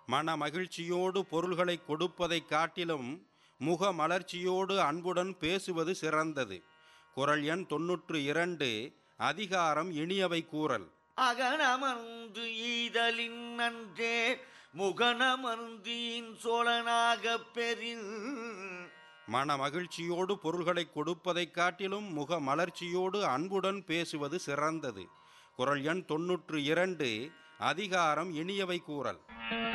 மன மகிழ்ச்சியோடு பொருள்களை கொடுப்பதைக் காட்டிலும் முக மலர்ச்சியோடு அன்புடன் பேசுவது சிறந்தது. குறள் எண் 92. அதிகாரம் இனியவை கூறல். அகனமர்ந்து ஈதலின் நன்றே முகனமர்ந்தின் சோழனாகப் பெறின். மன மகிழ்ச்சியோடு பொருள்களை கொடுப்பதைக் காட்டிலும் முக மலர்ச்சியோடு அன்புடன் பேசுவது சிறந்தது. குறள் எண் 92. அதிகாரம் இனியவை கூறல்.